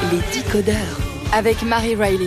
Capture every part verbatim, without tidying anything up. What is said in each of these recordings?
Les décodeurs avec Marie Riley.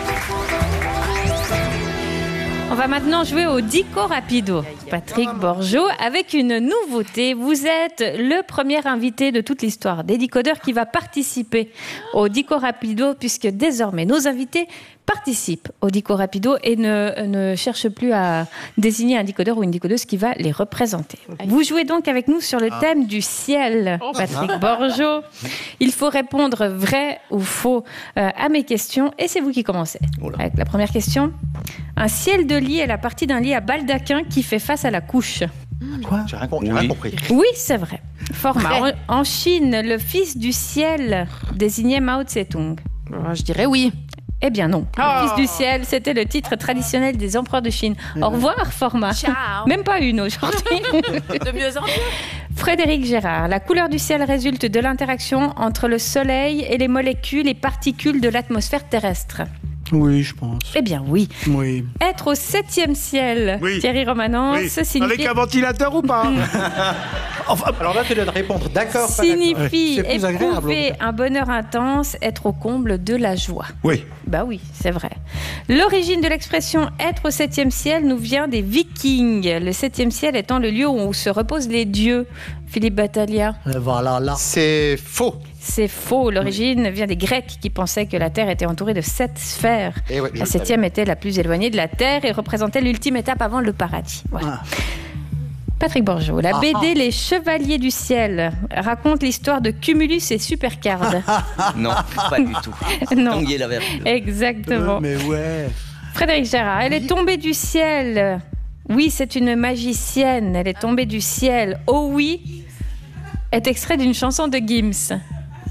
On va maintenant jouer au Dico Rapido. Patrick Borjo, avec une nouveauté. Vous êtes le premier invité de toute l'histoire des décodeurs qui va participer au Dico Rapido, puisque désormais nos invités participent au Dico Rapido et ne, ne cherchent plus à désigner un décodeur ou une décodeuse qui va les représenter. Vous jouez donc avec nous sur le thème du ciel, Patrick Borjo. Il faut répondre vrai ou faux euh, à mes questions et c'est vous qui commencez. Avec la première question. Un ciel de lit est la partie d'un lit à baldaquin qui fait face à la couche. Quoi ? J'ai rien, j'ai rien compris. Oui, c'est vrai. Format. En, en Chine, le fils du ciel désignait Mao Tse-tung. Je dirais oui. Eh bien non. Oh. Le fils du ciel, c'était le titre traditionnel des empereurs de Chine. Au revoir, Format. Ciao. Même pas une aujourd'hui. De mieux en mieux. Frédéric Gérard, la couleur du ciel résulte de l'interaction entre le soleil et les molécules et particules de l'atmosphère terrestre. Oui, je pense. Eh bien oui. Oui. Être au septième ciel, Oui. Thierry Romanence, Oui. signifie... Avec un ventilateur ou pas? Enfin, alors là, tu dois répondre d'accord, pas signifie C'est plus agréable. éprouver un bonheur intense, être au comble de la joie. Oui. Bah oui, c'est vrai. L'origine de l'expression « être au septième ciel » nous vient des Vikings, le septième ciel étant le lieu où se reposent les dieux. Philippe Battaglia. Euh, voilà, là. C'est faux. C'est faux. L'origine vient des Grecs qui pensaient que la Terre était entourée de sept sphères. Et ouais, je la le septième était la plus éloignée de la Terre et représentait l'ultime étape avant le paradis. Voilà. Ah. Patrick Borjo, la Ah, B D ah. Les Chevaliers du Ciel raconte l'histoire de Cumulus et Supercard. Non, pas du tout. Non. Tanguy et la vertu. Exactement. Euh, mais ouais. Frédéric Gérard, elle est tombée du ciel. Oui, c'est une magicienne. Elle est tombée du ciel. Oh oui, est extrait d'une chanson de Gims.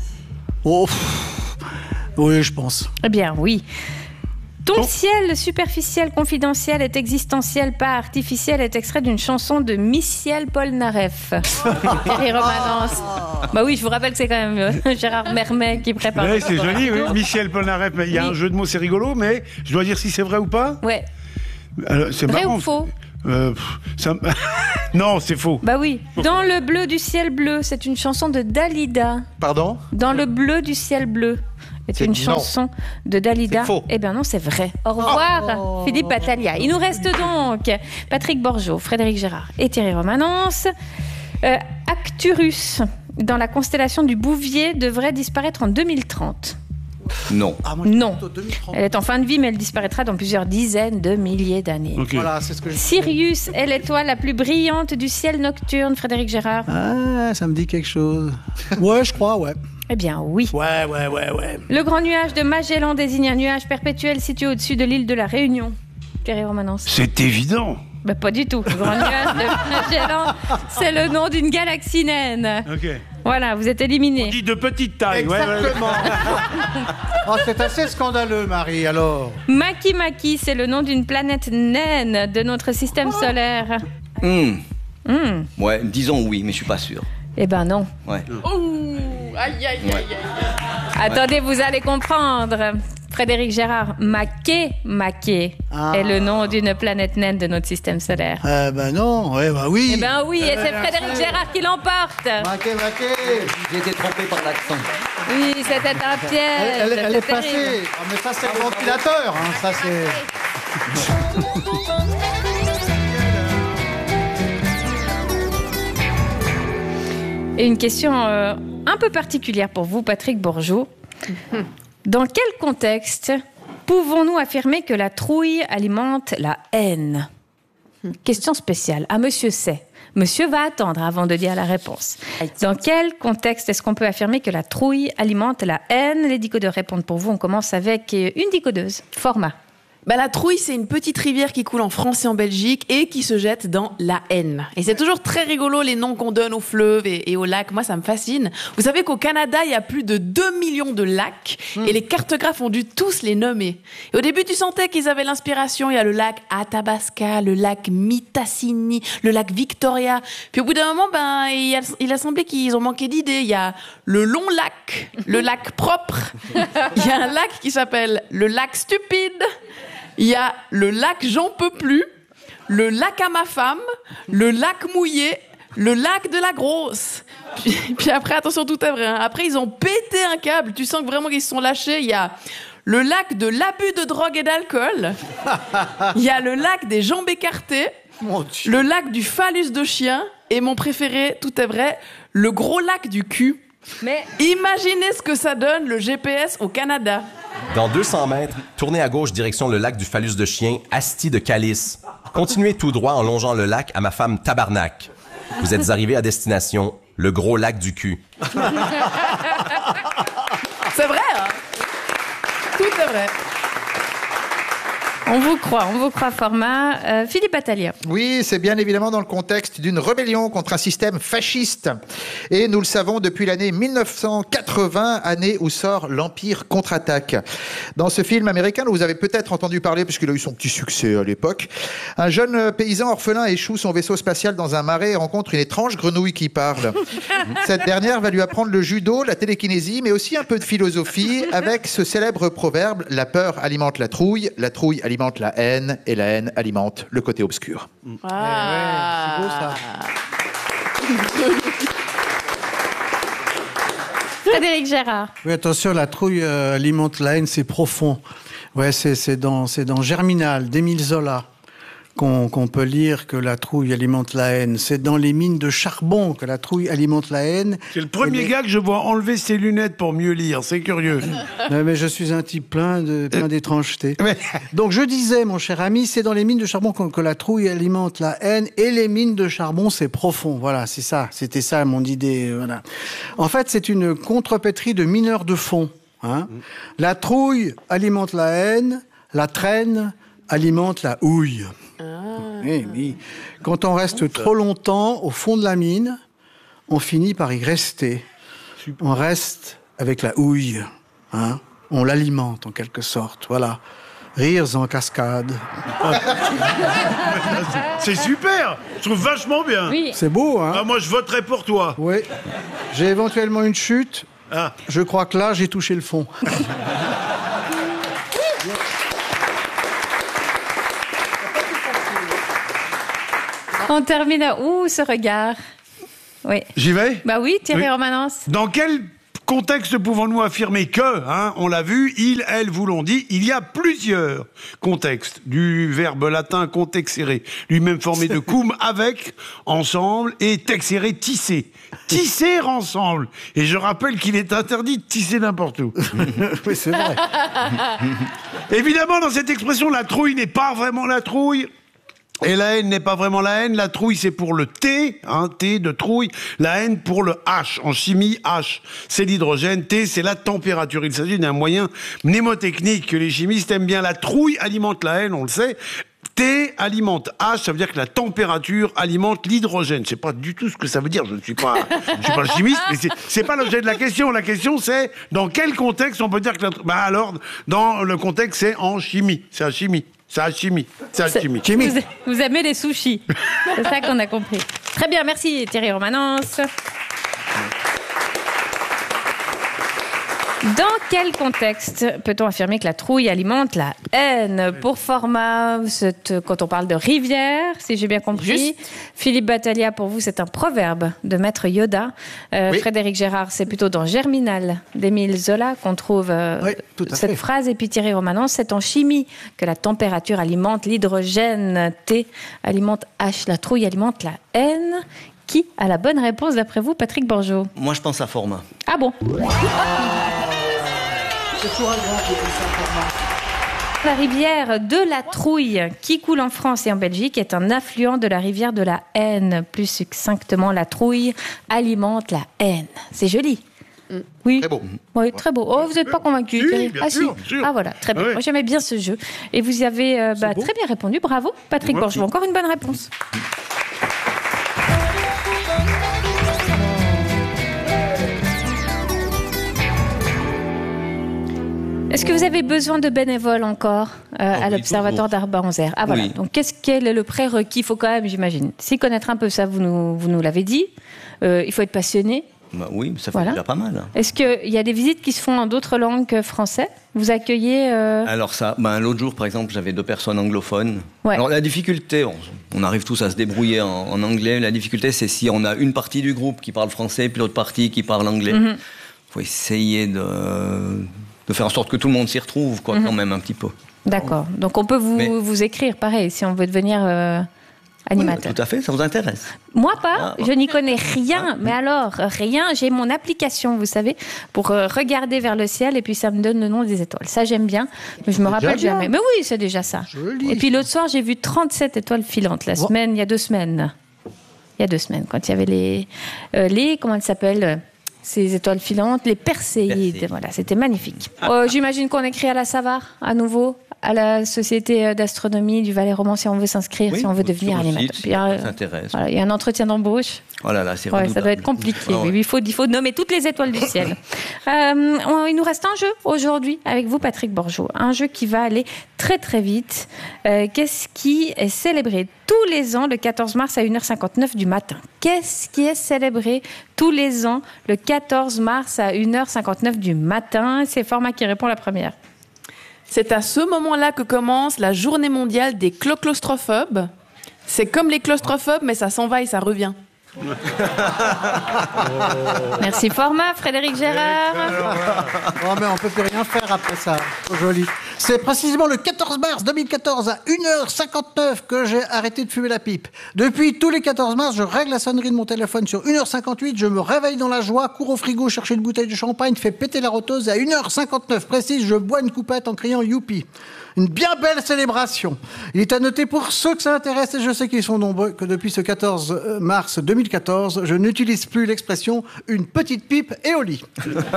Oh. pff. Oui, je pense. Eh bien, oui. Ton Oh. ciel superficiel, confidentiel est existentiel, pas artificiel, est extrait d'une chanson de Michel Polnareff. Thierry Romanence. Bah oui, je vous rappelle que c'est quand même euh, Gérard Mermet qui prépare. Ouais, c'est joli, oui. Michel Polnareff, mais il y a Oui. un jeu de mots, c'est rigolo, mais je dois dire si c'est vrai ou pas. Ouais. Alors, c'est Vrai marrant. ou faux? Euh, pff, ça... Non, c'est faux. Bah oui. Dans le bleu du ciel bleu, c'est une chanson de Dalida. Pardon ? Dans le bleu du ciel bleu. C'est C'est une non. chanson de Dalida. C'est faux. Eh bien non, c'est vrai. Au revoir, Philippe Battaglia. Il nous reste donc Patrick Borjo, Frédéric Gérard et Thierry Romanence. Euh, Acturus, dans la constellation du Bouvier, devrait disparaître en deux mille trente. Non. Ah, moi, je Non. plutôt deux mille trente. Elle est en fin de vie, mais elle disparaîtra dans plusieurs dizaines de milliers d'années. Ok. Voilà, c'est ce que je Sirius est l'étoile la plus brillante du ciel nocturne, Frédéric Gérard. Ah, ça me dit quelque chose. Ouais, je crois, ouais. Eh bien oui. Ouais, ouais, ouais, ouais. Le grand nuage de Magellan désigne un nuage perpétuel situé au-dessus de l'île de la Réunion. Thierry Romanence. C'est évident. Ben, pas du tout. Le grand nuage de Magellan, c'est le nom d'une galaxie naine. Ok. Voilà, vous êtes éliminé. On dit de petite taille. Ouais, ouais, ouais. Exactement. Oh, c'est assez scandaleux, Marie, alors. Maki Maki, c'est le nom d'une planète naine de notre système solaire. Hum. Hmm. Ouais, disons oui, mais je suis pas sûr. Eh ben non. Ouais. Ouh, aïe, aïe, aïe, aïe. Attendez, vous allez comprendre. Frédéric Gérard, Maké Maké Ah. est le nom d'une planète naine de notre système solaire. Euh, ben non, ouais, bah oui. Eh ben oui, et c'est Euh, Frédéric Gérard qui l'emporte. Maquet, maquet. J'ai été trompé par l'accent. Oui, c'était un piège. Elle, elle- elle est c'était passée. terrible. Ah, mais ça, c'est le ventilateur. Hein. Ça, c'est... Et une question euh, un peu particulière pour vous, Patrick Borjo. Dans quel contexte pouvons-nous affirmer que la trouille alimente la haine ? Question spéciale. Ah, monsieur sait. Monsieur va attendre avant de dire la réponse. Dans quel contexte est-ce qu'on peut affirmer que la trouille alimente la haine ? Les décodeurs répondent pour vous. On commence avec une décodeuse. Format. Bah, la trouille, c'est une petite rivière qui coule en France et en Belgique et qui se jette dans la Haine. Et c'est toujours très rigolo les noms qu'on donne aux fleuves et, et aux lacs. Moi, ça me fascine. Vous savez qu'au Canada, il y a plus de deux millions de lacs et les cartographes ont dû tous les nommer. Et au début, tu sentais qu'ils avaient l'inspiration. Il y a le lac Athabasca, le lac Mistassini, le lac Victoria. Puis au bout d'un moment, ben, il a, il a semblé qu'ils ont manqué d'idées. Il y a le long lac, le lac propre. Il y a un lac qui s'appelle le lac stupide. Il y a le lac J'en peux plus, le lac à ma femme, le lac mouillé, le lac de la Grosse. Puis, puis après, attention, tout est vrai. Hein. Après, ils ont pété un câble. Tu sens que vraiment qu'ils se sont lâchés. Il y a le lac de l'abus de drogue et d'alcool. Il y a le lac des jambes écartées. Mon Dieu. Le lac du phallus de chien. Et mon préféré, tout est vrai, le gros lac du cul. Mais Imaginez ce que ça donne, le G P S au Canada. Dans deux cents mètres, tournez à gauche direction le lac du phallus de chien, asti de calice. Continuez tout droit en longeant le lac à ma femme tabarnak. Vous êtes arrivé à destination, le gros lac du cul. C'est vrai, hein? Tout est vrai. on vous croit, on vous croit format. Euh, Philippe Battaglia. Oui, c'est bien évidemment dans le contexte d'une rébellion contre un système fasciste. Et nous le savons depuis l'année mille neuf cent quatre-vingts, année où sort l'Empire contre-attaque. Dans ce film américain, dont vous avez peut-être entendu parler, puisqu'il a eu son petit succès à l'époque, un jeune paysan orphelin échoue son vaisseau spatial dans un marais et rencontre une étrange grenouille qui parle. Cette dernière va lui apprendre le judo, la télékinésie, mais aussi un peu de philosophie, avec ce célèbre proverbe « La peur alimente la trouille, la trouille alimente la haine, et la haine alimente le côté obscur. » Ah. C'est beau, ça. Frédéric Gérard. Oui, attention, la trouille euh, alimente la haine, c'est profond. Ouais, c'est, c'est, dans, c'est dans Germinal, d'Émile Zola, qu'on, qu'on peut lire que la trouille alimente la haine. C'est dans les mines de charbon que la trouille alimente la haine. C'est le premier les... gars que je vois enlever ses lunettes pour mieux lire, c'est curieux. Non, mais je suis un type plein, de, plein d'étrangeté. Donc je disais, mon cher ami, c'est dans les mines de charbon que, que la trouille alimente la haine, et les mines de charbon, c'est profond. Voilà, c'est ça, c'était ça mon idée. Voilà. En fait, c'est une contrepétrie de mineurs de fond. Hein. Mmh. La trouille alimente la haine, la traîne alimente la houille. Ah. Oui, oui. Quand on reste trop longtemps au fond de la mine, on finit par y rester. On reste avec la houille. Hein. On l'alimente en quelque sorte. Voilà. Rires en cascade. C'est super. Je trouve vachement bien. Oui. C'est beau, hein? Ah, moi, je voterai pour toi. Oui. J'ai éventuellement une chute. Ah. Je crois que là, j'ai touché le fond. On termine à... Ouh, ce regard. Oui. J'y vais? Bah oui, Thierry Oui. Romanence. Dans quel contexte pouvons-nous affirmer que, hein, on l'a vu, il, elle, vous l'ont dit, il y a plusieurs contextes du verbe latin contexere, lui-même formé de cum, avec, ensemble, et texere, tisser. Tisser ensemble. Et je rappelle qu'il est interdit de tisser n'importe où. Oui, c'est vrai. Évidemment, dans cette expression, la trouille n'est pas vraiment la trouille. Et la haine n'est pas vraiment la haine. La trouille, c'est pour le T, hein, T de trouille. La haine pour le H. En chimie, H, c'est l'hydrogène. T, c'est la température. Il s'agit d'un moyen mnémotechnique que les chimistes aiment bien. La trouille alimente la haine, on le sait. T alimente H, ça veut dire que la température alimente l'hydrogène. Je sais pas du tout ce que ça veut dire. Je ne suis pas, je suis pas le chimiste, mais c'est, c'est pas l'objet de la question. La question, c'est dans quel contexte on peut dire que la, bah alors, dans le contexte, c'est en chimie. C'est en chimie. C'est la chimie. C'est la chimie. Vous, vous aimez les sushis. C'est ça qu'on a compris. Très bien, merci Thierry Romanence. Dans quel contexte peut-on affirmer que la trouille alimente la haine? Pour format, c'est quand on parle de rivière, si j'ai bien compris. Juste. Philippe Battaglia, pour vous, c'est un proverbe de Maître Yoda. Euh, oui. Frédéric Gérard, c'est plutôt dans Germinal d'Émile Zola qu'on trouve euh, oui, cette fait. phrase. Et puis Thierry Romanence, c'est en chimie que la température alimente l'hydrogène. T alimente H. La trouille alimente la haine. Qui a la bonne réponse d'après vous, Patrick Borgeaud? Moi, je pense à format. Ah bon? C'est toujours un grand qui pense à format. La rivière de la Trouille, qui coule en France et en Belgique, est un affluent de la rivière de la Haine. Plus succinctement, la Trouille alimente la haine. C'est joli. Mm. Oui. Très beau. Oui, très beau. Oh, vous n'êtes pas convaincu, si, Thierry? bien Ah sûr, si. sûr. Ah voilà, très bien. Oui. Moi, j'aimais bien ce jeu. Et vous y avez euh, bah, très bien répondu. Bravo, Patrick ouais, Borgeaud. Encore une bonne réponse. Est-ce que vous avez besoin de bénévoles encore euh, oh, à oui, l'Observatoire d'Arc-en-Ciel? Ah voilà. Oui. Donc qu'est-ce quel est le prérequis? Il faut quand même, j'imagine, s'y connaître un peu. Ça, vous nous, vous nous l'avez dit. Euh, il faut être passionné Bah oui, ça fait Voilà. déjà pas mal. Est-ce qu'il y a des visites qui se font en d'autres langues que français? Vous accueillez euh... Alors ça, ben, l'autre jour, par exemple, j'avais deux personnes anglophones. Ouais. Alors la difficulté, on, on arrive tous à se débrouiller en, en anglais. La difficulté, c'est si on a une partie du groupe qui parle français, puis l'autre partie qui parle anglais. Il Mm-hmm. faut essayer de, de faire en sorte que tout le monde s'y retrouve, quoi, Mm-hmm. quand même, un petit peu. D'accord. Donc on peut vous, Mais- vous écrire, pareil, si on veut devenir euh, animateur. Oui, tout à fait, ça vous intéresse. Moi pas, Ah. je n'y connais rien, mais alors rien. J'ai mon application, vous savez, pour euh, regarder vers le ciel et puis ça me donne le nom des étoiles. Ça j'aime bien, mais je me rappelle bien. jamais. Mais oui, c'est déjà ça. Joli. Et puis l'autre soir, j'ai vu trente-sept étoiles filantes la Bon. semaine, il y a deux semaines. Il y a deux semaines, quand il y avait les, euh, les comment elles s'appellent euh, ces étoiles filantes, les Perséides. Perséides. Voilà, c'était magnifique. Euh, J'imagine qu'on écrit à la Savare, à nouveau, à la Société d'astronomie du Valais-Roman, si on veut s'inscrire, Oui, si on veut sur devenir le site, animateur. si Puis, euh, ça t'intéresse. voilà, il y a un entretien d'embauche. Oh là là, c'est Ouais, ça redoutable. doit être compliqué. Ah ouais. Oui, il, faut, il faut nommer toutes les étoiles du ciel. Euh, on- il nous reste un jeu aujourd'hui avec vous, Patrick Borjo. Un jeu qui va aller très très vite. Euh, Qu'est-ce qui est célébré tous les ans le quatorze mars à une heure cinquante-neuf du matin? Qu'est-ce qui est célébré tous les ans le quatorze mars à une heure cinquante-neuf du matin? C'est Format qui répond la première. C'est à ce moment-là que commence la journée mondiale des clo- claustrophobes. C'est comme les claustrophobes, mais ça s'en va et ça revient. Merci Format, Frédéric Gérard. Oh, mais on peut plus rien faire après ça. Trop joli. C'est précisément le quatorze mars deux mille quatorze à une heure cinquante-neuf que j'ai arrêté de fumer la pipe. Depuis tous les quatorze mars, je règle la sonnerie de mon téléphone sur une heure cinquante-huit, je me réveille dans la joie, cours au frigo chercher une bouteille de champagne, fais péter la roteuse et à une heure cinquante-neuf précise, je bois une coupette en criant youpi. Une bien belle célébration. Il est à noter pour ceux que ça intéresse, et je sais qu'ils sont nombreux, que depuis ce quatorze mars deux mille quatorze, je n'utilise plus l'expression « une petite pipe et au lit ».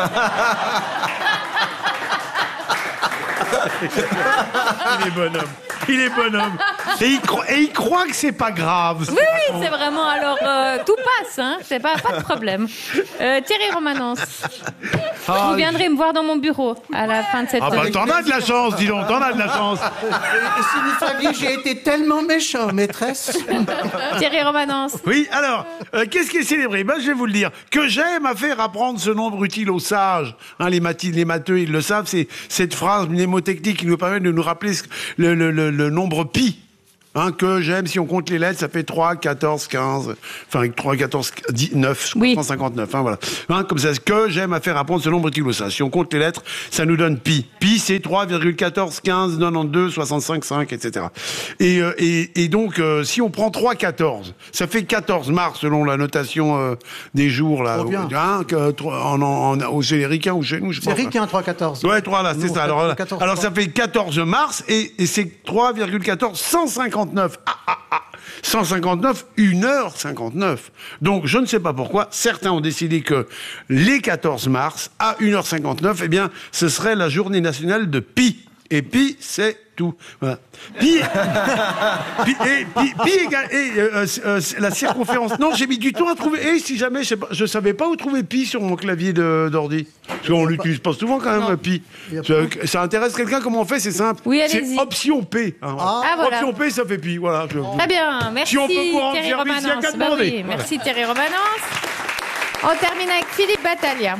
Il est bonhomme. Il est bonhomme. Et il, cro- et il croit que c'est pas grave. Oui, oui, c'est vraiment. Alors, euh, tout passe, hein. C'est pas, pas de problème. Euh, Thierry Romanens, vous viendrez me voir dans mon bureau à la fin de cette. Ah bah t'en as de la chance, dis donc, t'en as de la chance. Et si vous saviez, j'ai été tellement méchant, maîtresse. Thierry Romanens. Oui, alors, euh, qu'est-ce qui est célébré? Ben, je vais vous le dire. Que j'aime à faire apprendre ce nombre utile aux sages. Hein, les, mati- les matheux, ils le savent, c'est cette phrase mnémotechnique qui nous permet de nous rappeler ce- le, le, le, le nombre pi. Hein, que j'aime, si on compte les lettres, ça fait trois, quatorze, quinze, enfin trois, quatorze, dix, neuf, Oui. cent cinquante-neuf, hein, voilà. Hein, comme ça, que j'aime à faire apprendre ce nombre utile aux sages. Si on compte les lettres, ça nous donne pi. Pi, c'est trois virgule quatorze, quinze, quatre-vingt-douze, soixante-cinq, cinq, et cetera. Et, euh, et, et donc, euh, si on prend trois, quatorze, ça fait quatorze mars, selon la notation euh, des jours, là. Trop bien. Hein, que, trois- en, en, en, au généricain ou chez nous, je sais C'est pas. Rick qui a un trois quatorze. Ouais, trois là, c'est Nous, ça. on Alors, fait quatorze, alors trois. ça fait quatorze mars et, et c'est trois virgule quatorze, cent cinquante-neuf. Ah, ah, ah. cent cinquante-neuf, une heure cinquante-neuf. Donc, je ne sais pas pourquoi, certains ont décidé que les quatorze mars, à une heure cinquante-neuf, eh bien, ce serait la journée nationale de pi. Et pi, c'est tout. Voilà. Pi, pi, et, pi, pi égale, et, euh, euh, la circonférence. Non, j'ai mis du temps à trouver. Et si jamais, je sais pas, je savais pas où trouver pi sur mon clavier de- d'ordi. Parce qu'on l'utilise pas souvent quand même, pi. Ça, ça intéresse quelqu'un comment on fait, c'est simple. Oui, c'est allez-y. option P. hein, voilà. Ah, voilà. Option P, ça fait pi. Voilà. Je- Très bien, merci Si on peut vous rendre Thierry service, il y a Romanens. qu'à Bah demander. oui, Voilà. merci Thierry Romanens. On termine avec Philippe Battaglia.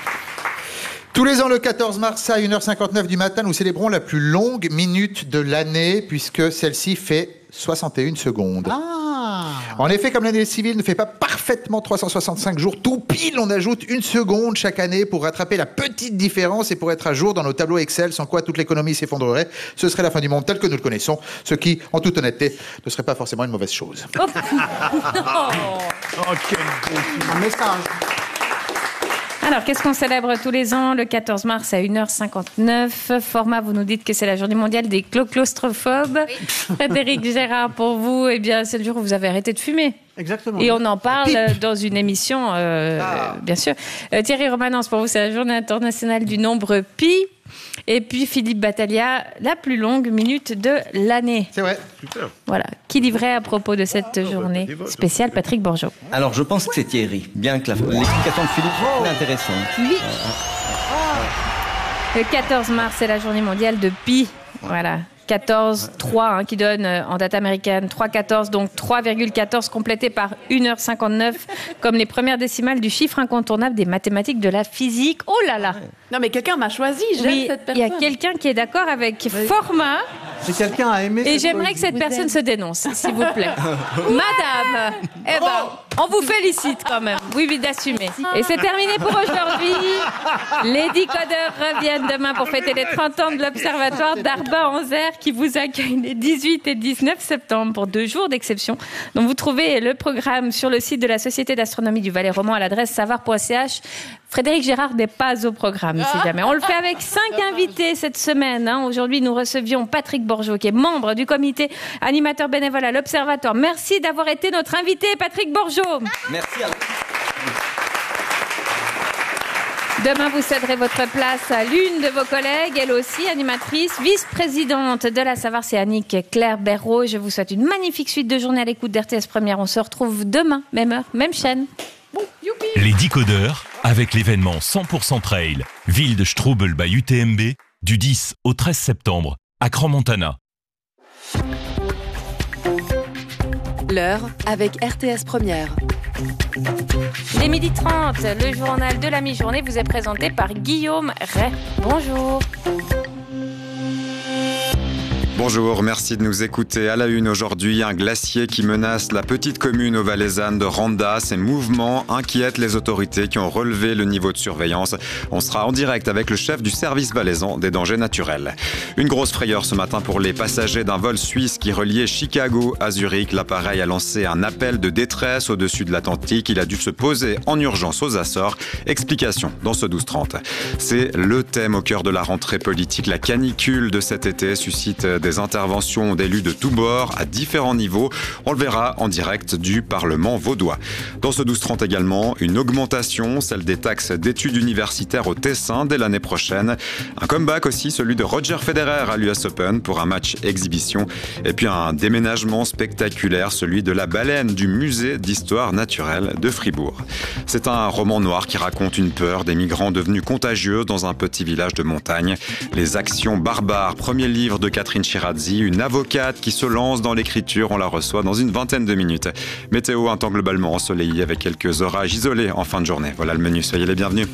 Tous les ans, le quatorze mars à une heure cinquante-neuf du matin, nous célébrons la plus longue minute de l'année, puisque celle-ci fait soixante et une secondes. Ah. En effet, comme l'année civile ne fait pas parfaitement trois cent soixante-cinq jours, tout pile, on ajoute une seconde chaque année pour rattraper la petite différence et pour être à jour dans nos tableaux Excel, sans quoi toute l'économie s'effondrerait. Ce serait la fin du monde tel que nous le connaissons, ce qui, en toute honnêteté, ne serait pas forcément une mauvaise chose. Oh, quel beau- Un message. Alors, qu'est-ce qu'on célèbre tous les ans le quatorze mars à une heure cinquante-neuf? Format, vous nous dites que c'est la journée mondiale des clo- claustrophobes. Frédéric Gérard, pour vous, eh bien, c'est le jour où vous avez arrêté de fumer. Exactement. Et on en parle Pipe. euh, dans une émission, euh, Ah. euh, bien sûr. Euh, Thierry Romanens, pour vous, c'est la journée internationale du nombre pi. Et puis Philippe Battaglia, la plus longue minute de l'année. C'est vrai. Super. Voilà. Qui livrait à propos de cette journée des votes. spéciale, Patrick Borjo? Alors, je pense que c'est Thierry, bien que la- l'explication de Philippe est intéressante. Oui. Le quatorze mars, c'est la journée mondiale de pi. Voilà. quatorze, trois, hein, qui donne euh, en date américaine trois virgule quatorze, donc trois virgule quatorze complété par une heure cinquante-neuf, comme les premières décimales du chiffre incontournable des mathématiques de la physique. Oh là là! Non, mais quelqu'un m'a choisi, j'aime Oui, cette il y personne. a quelqu'un qui est d'accord avec format. Si quelqu'un a aimé. Et cette j'aimerais poésie. que cette personne se dénonce, s'il vous plaît. Madame, eh ben, on vous félicite quand même. Oui, oui, d'assumer. Et c'est terminé pour aujourd'hui. Les décodeurs reviennent demain pour fêter les trente ans de l'Observatoire d'Arba-en-Zer qui vous accueille les dix-huit et dix-neuf septembre pour deux jours d'exception. Donc vous trouvez le programme sur le site de la Société d'astronomie du Valais roman à l'adresse savoir point c h. Frédéric Gérard n'est pas au programme, si jamais. On le fait avec cinq invités cette semaine. Hein. Aujourd'hui, nous recevions Patrick Bourgeot, qui est membre du comité animateur bénévole à l'Observatoire. Merci d'avoir été notre invité, Patrick Bourgeot. Merci à vous. Demain, vous céderez votre place à l'une de vos collègues, elle aussi animatrice, vice-présidente de la Savoir, c'est Annick Claire Berraud. Je vous souhaite une magnifique suite de journée à l'écoute d'R T S Première. On se retrouve demain, même heure, même chaîne. Les décodeurs avec l'événement cent pour cent Trail, ville de Strubel by U T M B, du dix au treize septembre, à Crans-Montana. L'heure avec R T S Première. Il est midi trente, le journal de la mi-journée vous est présenté par Guillaume Ray. Bonjour. Bonjour, merci de nous écouter. À la une aujourd'hui, un glacier qui menace la petite commune valaisanne de Randa. Ces mouvements inquiètent les autorités qui ont relevé le niveau de surveillance. On sera en direct avec le chef du service valaisan des dangers naturels. Une grosse frayeur ce matin pour les passagers d'un vol suisse qui reliait Chicago à Zurich. L'appareil a lancé un appel de détresse au-dessus de l'Atlantique. Il a dû se poser en urgence aux Açores. Explication dans ce douze trente. C'est le thème au cœur de la rentrée politique. La canicule de cet été suscite des interventions d'élus de tous bords à différents niveaux. On le verra en direct du Parlement vaudois. Dans ce douze trente également, une augmentation, celle des taxes d'études universitaires au Tessin dès l'année prochaine. Un comeback aussi, celui de Roger Federer à l'U S Open pour un match exhibition. Et puis un déménagement spectaculaire, celui de la baleine du musée d'histoire naturelle de Fribourg. C'est un roman noir qui raconte une peur des migrants devenus contagieux dans un petit village de montagne. Les actions barbares, premier livre de Catherine Chirazzi, une avocate qui se lance dans l'écriture. On la reçoit dans une vingtaine de minutes. Météo, un temps globalement ensoleillé avec quelques orages isolés en fin de journée. Voilà le menu, soyez les bienvenus.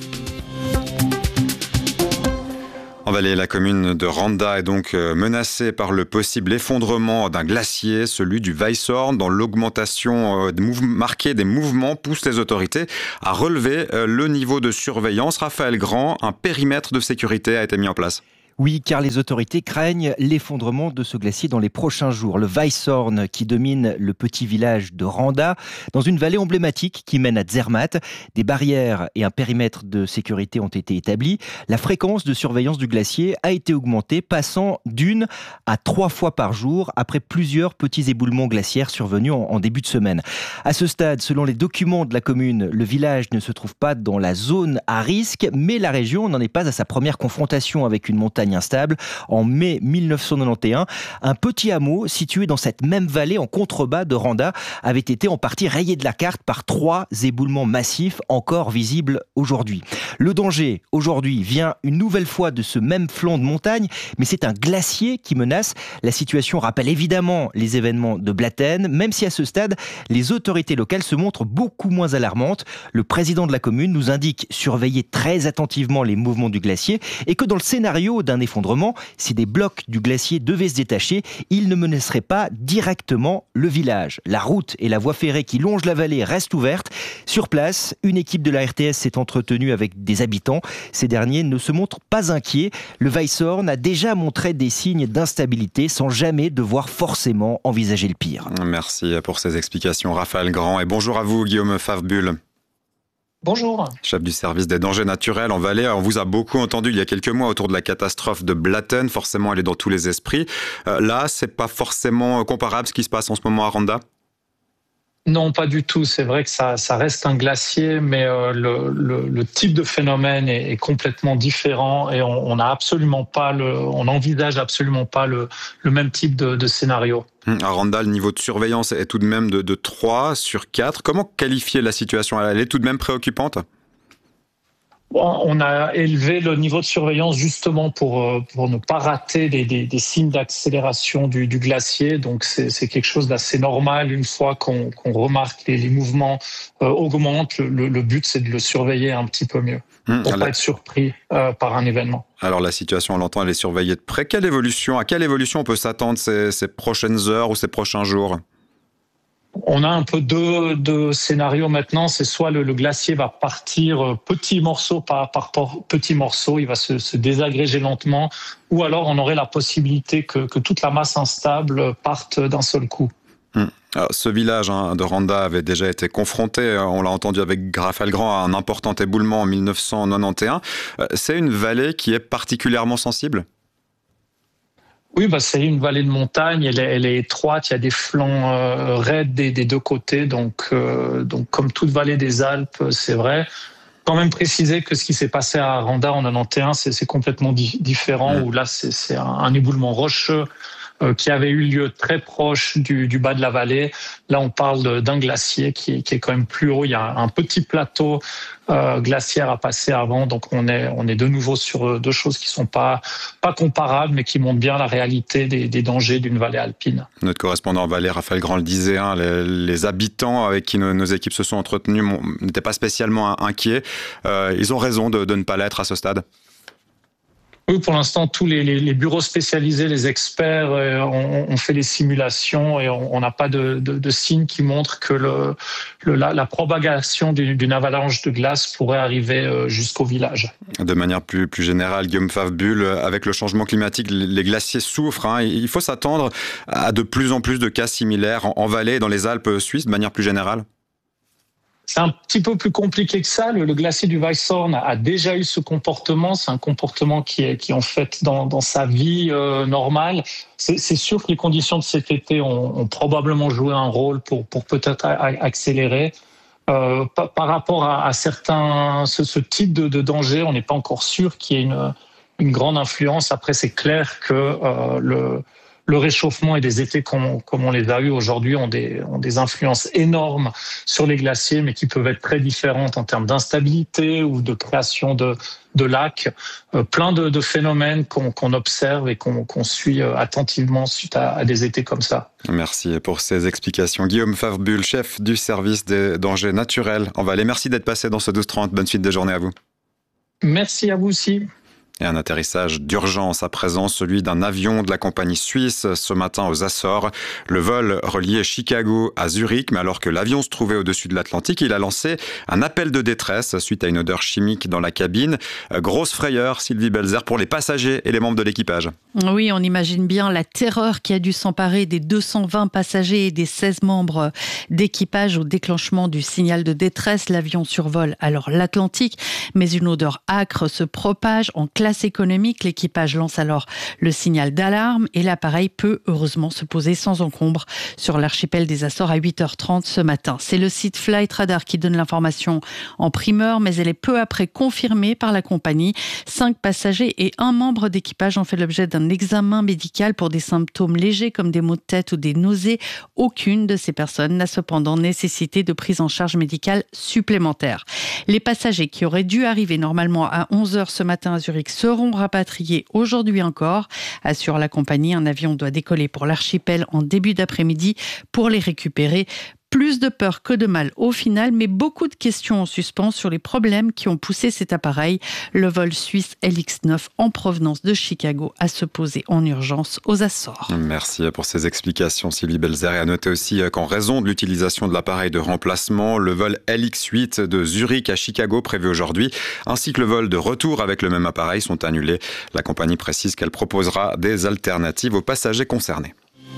En Valais, la commune de Randa est donc menacée par le possible effondrement d'un glacier, celui du Weisshorn, dont l'augmentation marquée des mouvements pousse les autorités à relever le niveau de surveillance. Raphaël Grand, un périmètre de sécurité a été mis en place. Oui, car les autorités craignent l'effondrement de ce glacier dans les prochains jours. Le Weisshorn qui domine le petit village de Randa, dans une vallée emblématique qui mène à Zermatt. Des barrières et un périmètre de sécurité ont été établis. La fréquence de surveillance du glacier a été augmentée, passant d'une à trois fois par jour après plusieurs petits éboulements glaciaires survenus en, en début de semaine. À ce stade, selon les documents de la commune, le village ne se trouve pas dans la zone à risque, mais la région n'en est pas à sa première confrontation avec une montagne instable. En mai mille neuf cent quatre-vingt-onze, un petit hameau situé dans cette même vallée en contrebas de Randa avait été en partie rayé de la carte par trois éboulements massifs encore visibles aujourd'hui. Le danger aujourd'hui vient une nouvelle fois de ce même flanc de montagne, mais c'est un glacier qui menace. La situation rappelle évidemment les événements de Blatten, même si à ce stade, les autorités locales se montrent beaucoup moins alarmantes. Le président de la commune nous indique surveiller très attentivement les mouvements du glacier et que dans le scénario d'un effondrement, si des blocs du glacier devaient se détacher, il ne menacerait pas directement le village. La route et la voie ferrée qui longe la vallée restent ouvertes. Sur place, une équipe de la R T S s'est entretenue avec des habitants. Ces derniers ne se montrent pas inquiets. Le Weisshorn a déjà montré des signes d'instabilité sans jamais devoir forcément envisager le pire. Merci pour ces explications, Raphaël Grand. Et bonjour à vous, Guillaume Favbulle. Bonjour. Chef du service des dangers naturels en Valais. On vous a beaucoup entendu il y a quelques mois autour de la catastrophe de Blatten. Forcément, elle est dans tous les esprits. Euh, là, c'est pas forcément comparable ce qui se passe en ce moment à Randa ? Non, pas du tout. C'est vrai que ça, ça reste un glacier, mais euh, le, le, le type de phénomène est, est complètement différent et on, on a absolument pas le, on n'envisage absolument pas le, le même type de, de scénario. À Randa, le niveau de surveillance est tout de même de, de trois sur quatre. Comment qualifier la situation ? Elle est tout de même préoccupante ? On a élevé le niveau de surveillance justement pour, pour ne pas rater des, des, des signes d'accélération du, du glacier. Donc c'est, c'est quelque chose d'assez normal. Une fois qu'on, qu'on remarque les, les mouvements euh, augmentent, le, le but c'est de le surveiller un petit peu mieux mmh, pour ne pas être surpris euh, par un événement. Alors la situation, on l'entend, elle est surveillée de près. Quelle évolution, à quelle évolution on peut s'attendre ces, ces prochaines heures ou ces prochains jours ? On a un peu deux, deux scénarios maintenant. C'est soit le, le glacier va partir petit morceau par, par petit morceau, il va se, se désagréger lentement, ou alors on aurait la possibilité que, que toute la masse instable parte d'un seul coup. Hum. Alors, ce village hein, de Randa avait déjà été confronté, on l'a entendu avec Raphaël Grand, à un important éboulement en dix-neuf cent quatre-vingt-onze. C'est une vallée qui est particulièrement sensible ? Oui, bah c'est une vallée de montagne, elle est, elle est étroite, il y a des flancs euh, raides des, des deux côtés, donc, euh, donc comme toute vallée des Alpes, c'est vrai. Quand même préciser que ce qui s'est passé à Randa en quatre-vingt-onze, c'est, c'est complètement di- différent, mmh. où là c'est, c'est un, un éboulement rocheux euh, qui avait eu lieu très proche du, du bas de la vallée. Là, on parle de, d'un glacier qui, qui est quand même plus haut. Il y a un petit plateau euh, glaciaire à passer avant, donc on est on est de nouveau sur deux choses qui sont pas pas comparables, mais qui montrent bien la réalité des, des dangers d'une vallée alpine. Notre correspondant en vallée, Raphaël Grand, le disait, hein, les, les habitants avec qui nos, nos équipes se sont entretenues n'étaient pas spécialement inquiets. Euh, ils ont raison de, de ne pas l'être à ce stade. Oui, pour l'instant, tous les, les, les bureaux spécialisés, les experts, euh, ont, ont fait les simulations et on n'a pas de, de, de signes qui montrent que le, le, la, la propagation d'une, d'une avalanche de glace pourrait arriver euh, jusqu'au village. De manière plus, plus générale, Guillaume Favre-Bull, avec le changement climatique, les glaciers souffrent. Hein. Il faut s'attendre à de plus en plus de cas similaires en, en vallée et dans les Alpes suisses, de manière plus générale. C'est un petit peu plus compliqué que ça. Le, le glacier du Weisshorn a déjà eu ce comportement. C'est un comportement qui est, qui est en fait dans, dans sa vie euh, normale. C'est, c'est sûr que les conditions de cet été ont, ont probablement joué un rôle pour, pour peut-être a, a, accélérer. Euh, par, par rapport à, à certains, ce, ce type de, de danger, on n'est pas encore sûr qu'il y ait une, une grande influence. Après, c'est clair que euh, le Le réchauffement et des étés comme, comme on les a eus aujourd'hui ont des, ont des influences énormes sur les glaciers, mais qui peuvent être très différentes en termes d'instabilité ou de création de, de lacs. Euh, plein de, de phénomènes qu'on, qu'on observe et qu'on, qu'on suit attentivement suite à, à des étés comme ça. Merci pour ces explications. Guillaume Favre-Bull, chef du service des dangers naturels en Valais. Merci d'être passé dans ce douze trente. Bonne suite de journée à vous. Merci à vous aussi. Et un atterrissage d'urgence à présent, celui d'un avion de la compagnie suisse ce matin aux Açores. Le vol reliait Chicago à Zurich, mais alors que l'avion se trouvait au-dessus de l'Atlantique, il a lancé un appel de détresse suite à une odeur chimique dans la cabine. Grosse frayeur, Sylvie Belzer, pour les passagers et les membres de l'équipage. Oui, on imagine bien la terreur qui a dû s'emparer des deux cent vingt passagers et des seize membres d'équipage au déclenchement du signal de détresse. L'avion survole alors l'Atlantique, mais une odeur âcre se propage en classe économique. L'équipage lance alors le signal d'alarme et l'appareil peut heureusement se poser sans encombre sur l'archipel des Açores à huit heures trente ce matin. C'est le site Flight Radar qui donne l'information en primeur, mais elle est peu après confirmée par la compagnie. Cinq passagers et un membre d'équipage ont fait l'objet d'un examen médical pour des symptômes légers comme des maux de tête ou des nausées. Aucune de ces personnes n'a cependant nécessité de prise en charge médicale supplémentaire. Les passagers qui auraient dû arriver normalement à onze heures ce matin à Zurich seront rapatriés aujourd'hui encore, assure la compagnie. Un avion doit décoller pour l'archipel en début d'après-midi pour les récupérer. Plus de peur que de mal au final, mais beaucoup de questions en suspens sur les problèmes qui ont poussé cet appareil, le vol suisse L X neuf en provenance de Chicago, à se poser en urgence aux Açores. Merci pour ces explications, Sylvie Belzer. Et à noter aussi qu'en raison de l'utilisation de l'appareil de remplacement, le vol L X huit de Zurich à Chicago prévu aujourd'hui, ainsi que le vol de retour avec le même appareil sont annulés. La compagnie précise qu'elle proposera des alternatives aux passagers concernés.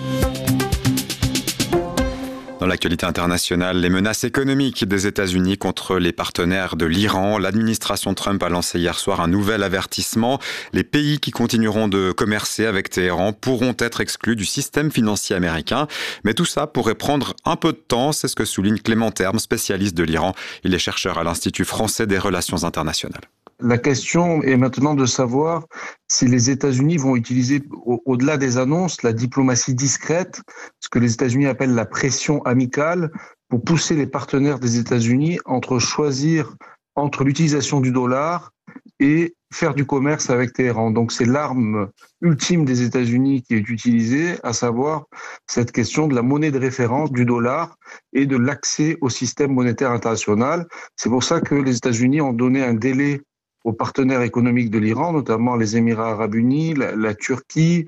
Dans l'actualité internationale, les menaces économiques des États-Unis contre les partenaires de l'Iran. L'administration Trump a lancé hier soir un nouvel avertissement. Les pays qui continueront de commercer avec Téhéran pourront être exclus du système financier américain. Mais tout ça pourrait prendre un peu de temps, c'est ce que souligne Clément Terme, spécialiste de l'Iran. Il est chercheur à l'Institut français des relations internationales. La question est maintenant de savoir si les États-Unis vont utiliser, au- au-delà des annonces, la diplomatie discrète, ce que les États-Unis appellent la pression amicale, pour pousser les partenaires des États-Unis entre choisir entre l'utilisation du dollar et faire du commerce avec Téhéran. Donc c'est l'arme ultime des États-Unis qui est utilisée, à savoir cette question de la monnaie de référence du dollar et de l'accès au système monétaire international. C'est pour ça que les États-Unis ont donné un délai aux partenaires économiques de l'Iran, notamment les Émirats arabes unis, la, la Turquie,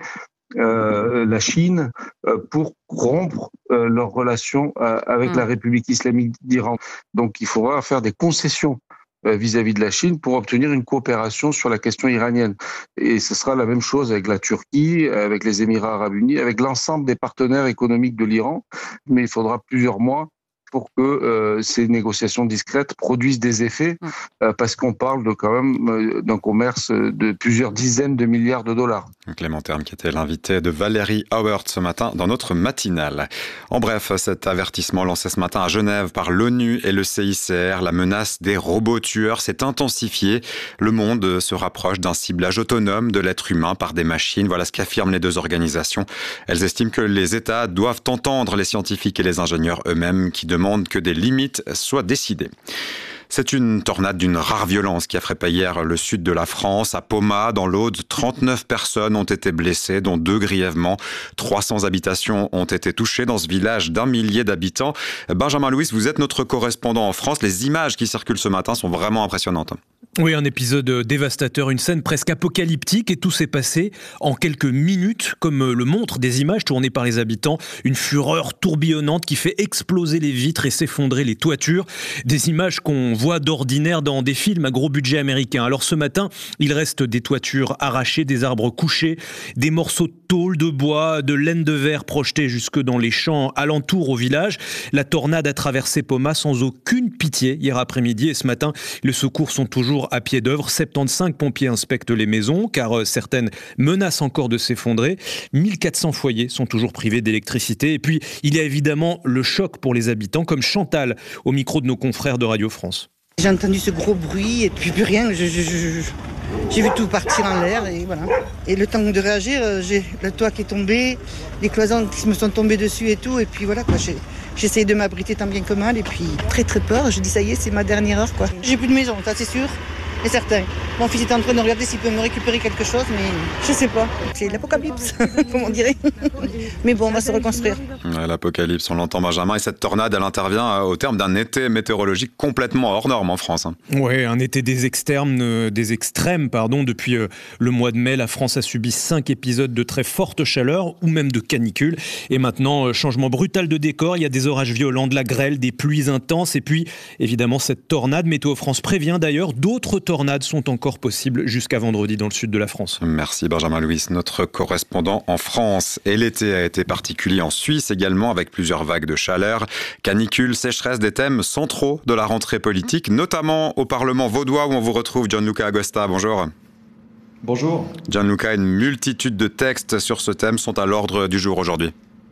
euh, la Chine, euh, pour rompre euh, leurs relations euh, avec mmh. la République islamique d'Iran. Donc il faudra faire des concessions vis-à-vis de la Chine pour obtenir une coopération sur la question iranienne. Et ce sera la même chose avec la Turquie, avec les Émirats arabes unis, avec l'ensemble des partenaires économiques de l'Iran. Mais il faudra plusieurs mois pour que euh, ces négociations discrètes produisent des effets, euh, parce qu'on parle de quand même euh, d'un commerce de plusieurs dizaines de milliards de dollars. Clément Terme qui était l'invité de Valérie Hauert ce matin dans notre matinale. En bref, cet avertissement lancé ce matin à Genève par l'ONU et le C I C R, la menace des robots tueurs s'est intensifiée. Le monde se rapproche d'un ciblage autonome de l'être humain par des machines. Voilà ce qu'affirment les deux organisations. Elles estiment que les États doivent entendre les scientifiques et les ingénieurs eux-mêmes qui demandent que des limites soient décidées. C'est une tornade d'une rare violence qui a frappé hier le sud de la France. À Poma, dans l'Aude, trente-neuf personnes ont été blessées, dont deux grièvement. trois cents habitations ont été touchées dans ce village d'un millier d'habitants. Benjamin Louis, vous êtes notre correspondant en France. Les images qui circulent ce matin sont vraiment impressionnantes. Oui, un épisode dévastateur, une scène presque apocalyptique, et tout s'est passé en quelques minutes, comme le montrent des images tournées par les habitants. Une fureur tourbillonnante qui fait exploser les vitres et s'effondrer les toitures. Des images qu'on voit d'ordinaire dans des films à gros budget américain. Alors ce matin, il reste des toitures arrachées, des arbres couchés, des morceaux de tôle, de bois, de laine de verre projetés jusque dans les champs alentours au village. La tornade a traversé Poma sans aucune pitié hier après-midi, et ce matin, les secours sont toujours à pied d'œuvre. soixante-quinze pompiers inspectent les maisons, car certaines menacent encore de s'effondrer. mille quatre cents foyers sont toujours privés d'électricité. Et puis, il y a évidemment le choc pour les habitants, comme Chantal, au micro de nos confrères de Radio France. J'ai entendu ce gros bruit et puis plus rien. Je, je, je, j'ai vu tout partir en l'air et voilà. Et le temps de réagir, j'ai le toit qui est tombé, les cloisons qui me sont tombées dessus et tout. Et puis voilà, quoi. J'ai, j'ai essayé de m'abriter tant bien que mal. Et puis très très peur. Je dis ça y est, c'est ma dernière heure, quoi. J'ai plus de maison, ça c'est sûr. Et certain. Mon fils est en train de regarder s'il peut me récupérer quelque chose, mais je sais pas. C'est l'apocalypse, comme on dirait. Mais bon, on va se reconstruire. Ouais, l'apocalypse, on l'entend, Benjamin. Et cette tornade, elle intervient au terme d'un été météorologique complètement hors norme en France. Oui, un été des extrêmes, euh, des extrêmes, pardon. Depuis euh, le mois de mai, la France a subi cinq épisodes de très forte chaleur ou même de canicule. Et maintenant, euh, changement brutal de décor. Il y a des orages violents, de la grêle, des pluies intenses. Et puis, évidemment, cette tornade. Météo France prévient d'ailleurs d'autres tornades. tornades sont encore possibles jusqu'à vendredi dans le sud de la France. Merci Benjamin Louis, notre correspondant en France. Et l'été a été particulier en Suisse également, avec plusieurs vagues de chaleur. Canicule, sécheresse, des thèmes centraux de la rentrée politique, notamment au Parlement vaudois où on vous retrouve. Gianluca Agosta, bonjour. Bonjour. Gianluca, une multitude de textes sur ce thème sont à l'ordre du jour aujourd'hui.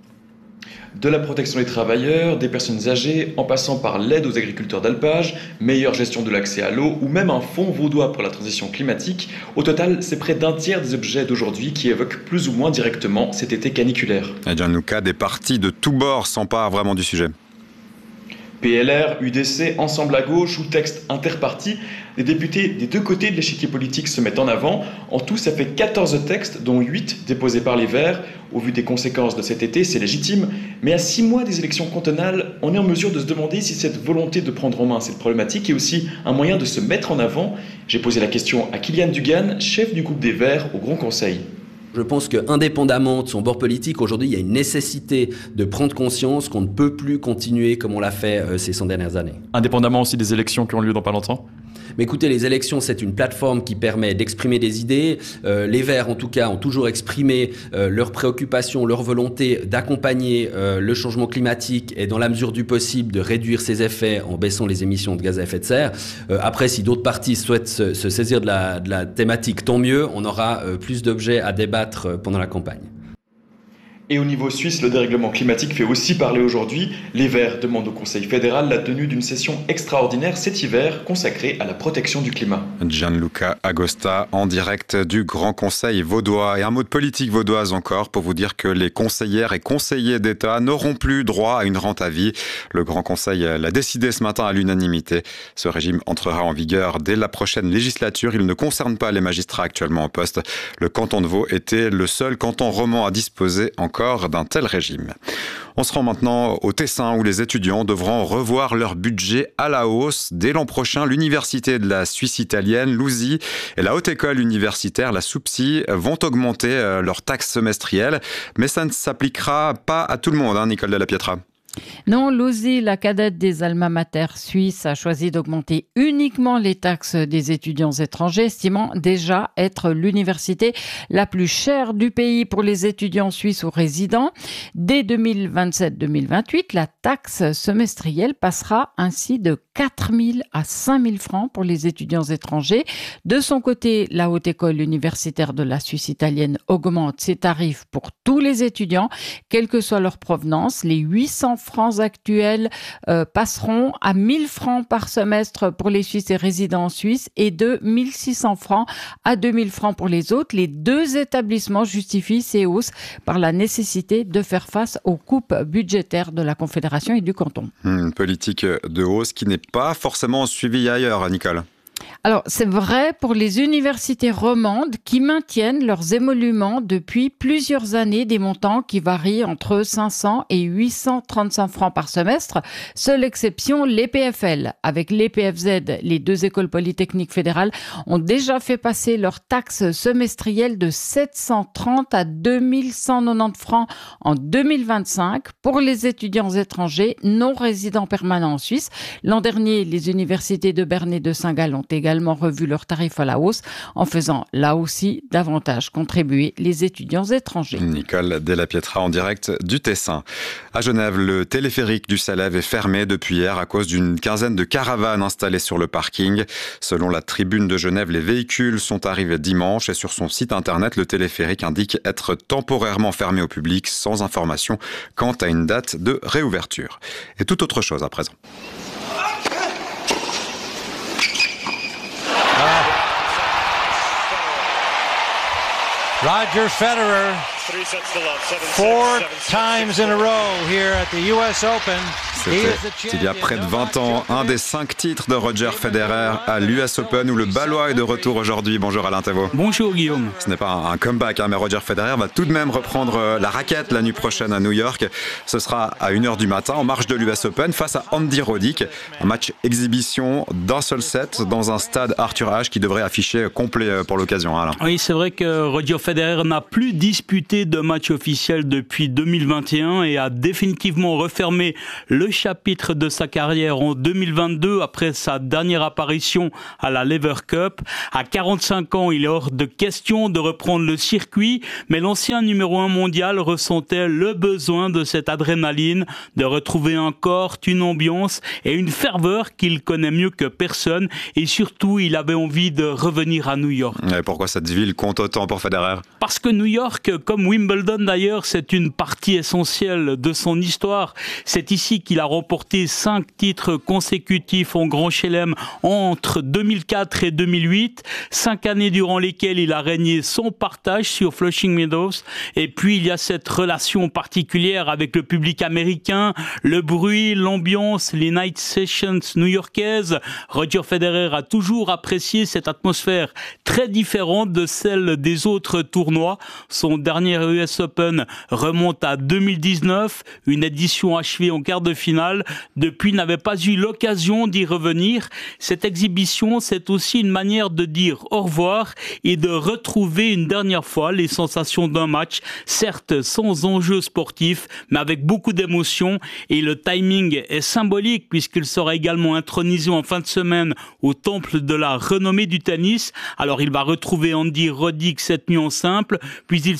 De la protection des travailleurs, des personnes âgées, en passant par l'aide aux agriculteurs d'alpage, meilleure gestion de l'accès à l'eau ou même un fonds vaudois pour la transition climatique. Au total, c'est près d'un tiers des objets d'aujourd'hui qui évoquent plus ou moins directement cet été caniculaire. Et Gianluca, des partis de tous bords s'emparent vraiment du sujet. P L R, U D C, Ensemble à gauche ou texte interparti, les députés des deux côtés de l'échiquier politique se mettent en avant. En tout, ça fait quatorze textes, dont huit déposés par les Verts. Au vu des conséquences de cet été, c'est légitime. Mais à six mois des élections cantonales, on est en mesure de se demander si cette volonté de prendre en main cette problématique est aussi un moyen de se mettre en avant. J'ai posé la question à Kylian Dugan, chef du groupe des Verts au Grand Conseil. Je pense qu'indépendamment de son bord politique, aujourd'hui, il y a une nécessité de prendre conscience qu'on ne peut plus continuer comme on l'a fait euh, ces cent dernières années. Indépendamment aussi des élections qui ont lieu dans pas longtemps ? Mais écoutez, les élections, c'est une plateforme qui permet d'exprimer des idées. Euh, les Verts, en tout cas, ont toujours exprimé euh, leurs préoccupations, leur volonté d'accompagner euh, le changement climatique et, dans la mesure du possible, de réduire ses effets en baissant les émissions de gaz à effet de serre. Euh, après, si d'autres partis souhaitent se, se saisir de la, de la thématique, tant mieux. On aura euh, plus d'objets à débattre euh, pendant la campagne. Et au niveau suisse, le dérèglement climatique fait aussi parler aujourd'hui. Les Verts demandent au Conseil fédéral la tenue d'une session extraordinaire cet hiver consacrée à la protection du climat. Gianluca Agosta en direct du Grand Conseil vaudois. Et un mot de politique vaudoise encore pour vous dire que les conseillères et conseillers d'État n'auront plus droit à une rente à vie. Le Grand Conseil l'a décidé ce matin à l'unanimité. Ce régime entrera en vigueur dès la prochaine législature. Il ne concerne pas les magistrats actuellement en poste. Le canton de Vaud était le seul canton romand à disposer encore d'un tel régime. On se rend maintenant au Tessin où les étudiants devront revoir leur budget à la hausse. Dès l'an prochain, l'université de la Suisse italienne, l'U S I, et la Haute École universitaire, la SUPSI, vont augmenter leurs taxes semestrielles. Mais ça ne s'appliquera pas à tout le monde, hein, Nicole de la Pietra. Non, l'U S I, la cadette des alma mater suisses, a choisi d'augmenter uniquement les taxes des étudiants étrangers, estimant déjà être l'université la plus chère du pays pour les étudiants suisses ou résidents. Dès deux mille vingt-sept deux mille vingt-huit, la taxe semestrielle passera ainsi de quatre mille à cinq mille francs pour les étudiants étrangers. De son côté, la Haute École universitaire de la Suisse italienne augmente ses tarifs pour tous les étudiants, quelle que soit leur provenance. Les huit cents francs actuels euh, passeront à mille francs par semestre pour les Suisses et résidents en Suisse et de mille six cents francs à deux mille francs pour les autres. Les deux établissements justifient ces hausses par la nécessité de faire face aux coupes budgétaires de la Confédération et du canton. Une politique de hausse qui n'est pas forcément suivie ailleurs, Nicole. Alors, c'est vrai pour les universités romandes qui maintiennent leurs émoluments depuis plusieurs années, des montants qui varient entre cinq cents et huit cent trente-cinq francs par semestre. Seule exception, l'E P F L. Avec l'E P F Z, les deux écoles polytechniques fédérales ont déjà fait passer leur taxe semestrielle de sept cent trente à deux mille cent quatre-vingt-dix francs en deux mille vingt-cinq pour les étudiants étrangers non résidents permanents en Suisse. L'an dernier, les universités de Berne et de Saint-Gall ont également revu leurs tarifs à la hausse en faisant là aussi davantage contribuer les étudiants étrangers. Nicole Della Pietra en direct du Tessin. À Genève, le téléphérique du Salève est fermé depuis hier à cause d'une quinzaine de caravanes installées sur le parking. Selon la Tribune de Genève, les véhicules sont arrivés dimanche et sur son site internet, le téléphérique indique être temporairement fermé au public sans information quant à une date de réouverture. Et toute autre chose à présent. Roger Federer, four times in a row here at the U S Open. C'était il y a près de vingt ans, un des cinq titres de Roger Federer à l'U S Open où le Balois est de retour aujourd'hui. Bonjour Alain Thévaud. Bonjour Guillaume. Ce n'est pas un comeback, hein, mais Roger Federer va tout de même reprendre la raquette la nuit prochaine à New York. Ce sera à une heure du matin en marge de l'U S Open face à Andy Roddick. Un match exhibition d'un seul set dans un stade Arthur Ashe qui devrait afficher complet pour l'occasion. Alain. Oui, c'est vrai que Roger Federer n'a plus disputé de match officiel depuis deux mille vingt et un et a définitivement refermé le chapitre de sa carrière en deux mille vingt-deux après sa dernière apparition à la Lever Cup. À quarante-cinq ans, il est hors de question de reprendre le circuit, mais l'ancien numéro un mondial ressentait le besoin de cette adrénaline, de retrouver un corps, une ambiance et une ferveur qu'il connaît mieux que personne, et surtout il avait envie de revenir à New York. Et pourquoi cette ville compte autant pour Federer ? Parce que New York, comme Wimbledon d'ailleurs, c'est une partie essentielle de son histoire. C'est ici qu'il a remporté cinq titres consécutifs en Grand Chelem entre deux mille quatre et deux mille huit, cinq années durant lesquelles il a régné son partage sur Flushing Meadows. Et puis il y a cette relation particulière avec le public américain, le bruit, l'ambiance, les night sessions new-yorkaises. Roger Federer a toujours apprécié cette atmosphère très différente de celle des autres tournois. Son dernier U S Open remonte à deux mille dix-neuf, une édition achevée en quart de finale. Depuis, il n'avait pas eu l'occasion d'y revenir. Cette exhibition, c'est aussi une manière de dire au revoir et de retrouver une dernière fois les sensations d'un match, certes sans enjeu sportif, mais avec beaucoup d'émotion. Et le timing est symbolique puisqu'il sera également intronisé en fin de semaine au temple de la renommée du tennis. Alors, il va retrouver Andy Roddick cette nuit en simple, puis il sera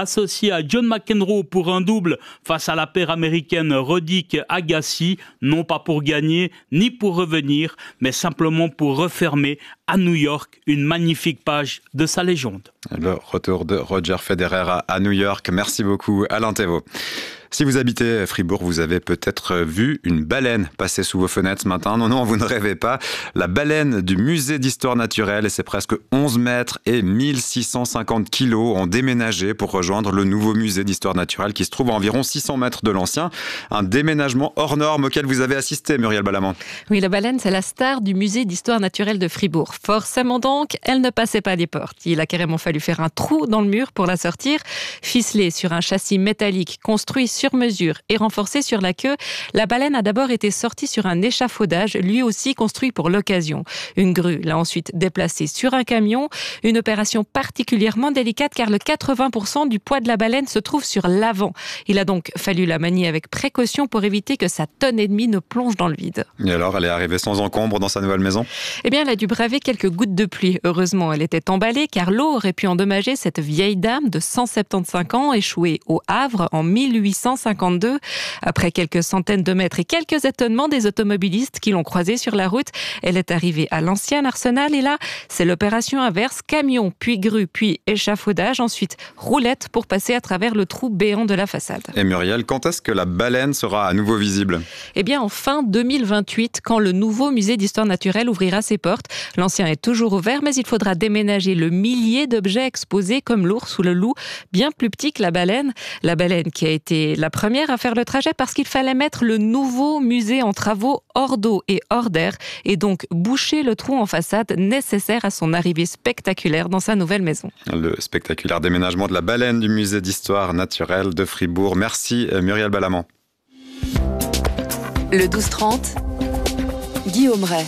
associé à John McEnroe pour un double face à la paire américaine Roddick-Agassi, non pas pour gagner ni pour revenir, mais simplement pour refermer à New York une magnifique page de sa légende. Le retour de Roger Federer à New York. Merci beaucoup, Alain Thévault. Si vous habitez Fribourg, vous avez peut-être vu une baleine passer sous vos fenêtres ce matin. Non, non, vous ne rêvez pas. La baleine du musée d'histoire naturelle, et c'est presque onze mètres et mille six cent cinquante kilos, ont déménagé pour rejoindre le nouveau musée d'histoire naturelle qui se trouve à environ six cents mètres de l'ancien. Un déménagement hors norme auquel vous avez assisté, Muriel Balamant. Oui, la baleine, c'est la star du musée d'histoire naturelle de Fribourg. Forcément donc, elle ne passait pas les portes. Il a carrément fallu faire un trou dans le mur pour la sortir. Ficelée sur un châssis métallique construit sur mesure et renforcée sur la queue, la baleine a d'abord été sortie sur un échafaudage, lui aussi construit pour l'occasion. Une grue l'a ensuite déplacée sur un camion, une opération particulièrement délicate car le quatre-vingts pour cent du poids de la baleine se trouve sur l'avant. Il a donc fallu la manier avec précaution pour éviter que sa tonne et demie ne plonge dans le vide. Et alors, elle est arrivée sans encombre dans sa nouvelle maison ? Eh bien, elle a dû braver quelques gouttes de pluie. Heureusement, elle était emballée car l'eau aurait pu endommager cette vieille dame de cent soixante-quinze ans échouée au Havre en mille huit cent cinquante-deux. Après quelques centaines de mètres et quelques étonnements des automobilistes qui l'ont croisée sur la route, elle est arrivée à l'ancien arsenal et là, c'est l'opération inverse, camion, puis grue, puis échafaudage, ensuite roulette pour passer à travers le trou béant de la façade. Et Muriel, quand est-ce que la baleine sera à nouveau visible ? Eh bien, en fin deux mille vingt-huit, quand le nouveau musée d'histoire naturelle ouvrira ses portes. L'ancien est toujours ouvert, mais il faudra déménager le millier d'objets exposés comme l'ours ou le loup, bien plus petit que la baleine. La baleine qui a été la première à faire le trajet parce qu'il fallait mettre le nouveau musée en travaux hors d'eau et hors d'air et donc boucher le trou en façade nécessaire à son arrivée spectaculaire dans sa nouvelle maison. Le spectaculaire déménagement de la baleine du musée d'histoire naturelle de Fribourg. Merci Muriel Balamant. Le douze trente, Guillaume Ray.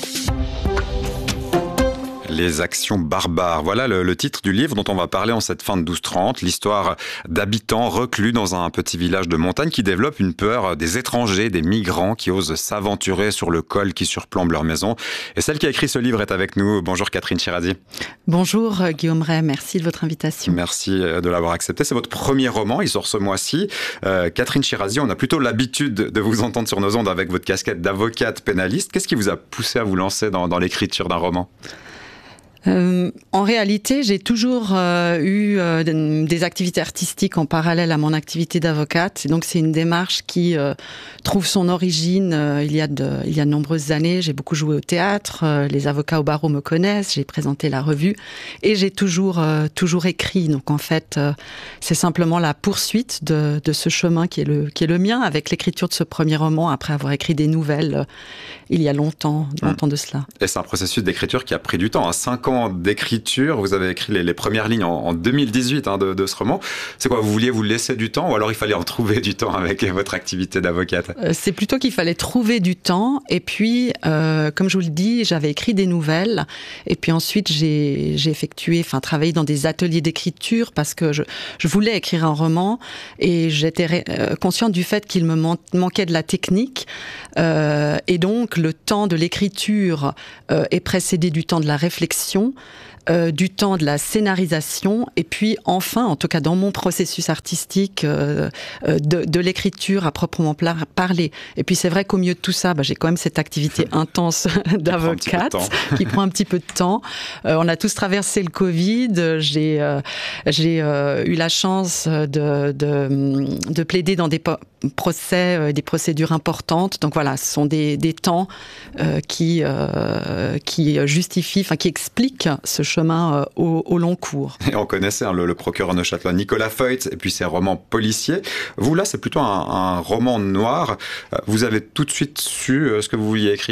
Les actions barbares. Voilà le, le titre du livre dont on va parler en cette fin de douze trente. L'histoire d'habitants reclus dans un petit village de montagne qui développent une peur des étrangers, des migrants qui osent s'aventurer sur le col qui surplombe leur maison. Et celle qui a écrit ce livre est avec nous. Bonjour Catherine Chirazi. Bonjour Guillaume Ray, merci de votre invitation. Merci de l'avoir accepté. C'est votre premier roman, il sort ce mois-ci. Euh, Catherine Chirazi, on a plutôt l'habitude de vous entendre sur nos ondes avec votre casquette d'avocate pénaliste. Qu'est-ce qui vous a poussé à vous lancer dans, dans l'écriture d'un roman ? Euh, en réalité, j'ai toujours euh, eu euh, des activités artistiques en parallèle à mon activité d'avocate. Et donc, c'est une démarche qui euh, trouve son origine euh, il y a de, il y a de nombreuses années. J'ai beaucoup joué au théâtre. Euh, les avocats au barreau me connaissent. J'ai présenté la revue et j'ai toujours, euh, toujours écrit. Donc, en fait, euh, c'est simplement la poursuite de, de ce chemin qui est le, qui est le mien avec l'écriture de ce premier roman après avoir écrit des nouvelles euh, il y a longtemps, longtemps de cela. Et c'est un processus d'écriture qui a pris du temps, hein, cinq ans d'écriture. Vous avez écrit les, les premières lignes en, en deux mille dix-huit hein, de, de ce roman. C'est quoi, vous vouliez vous laisser du temps ou alors il fallait en trouver du temps avec votre activité d'avocate ? euh, C'est plutôt qu'il fallait trouver du temps et puis, euh, comme je vous le dis, j'avais écrit des nouvelles et puis ensuite j'ai, j'ai effectué, enfin travaillé dans des ateliers d'écriture parce que je, je voulais écrire un roman et j'étais ré, euh, consciente du fait qu'il me man- manquait de la technique euh, et donc le temps de l'écriture euh, est précédé du temps de la réflexion, euh, du temps de la scénarisation et puis enfin, en tout cas dans mon processus artistique, euh, euh, de, de l'écriture à proprement parler. Et puis c'est vrai qu'au milieu de tout ça, bah, j'ai quand même cette activité intense d'avocate qui prend un petit peu de temps. Euh, on a tous traversé le Covid. J'ai, euh, j'ai euh, eu la chance de, de, de plaider dans des po- procès, euh, des procédures importantes. Donc voilà, ce sont des, des temps euh, qui, euh, qui justifient, enfin qui expliquent ce chemin euh, au, au long cours. Et on connaissait hein, le, le procureur neuchâtelois Nicolas Feut et puis ses romans policiers. Vous là, c'est plutôt un, un roman noir. Vous avez tout de suite su euh, ce que vous vouliez écrire ?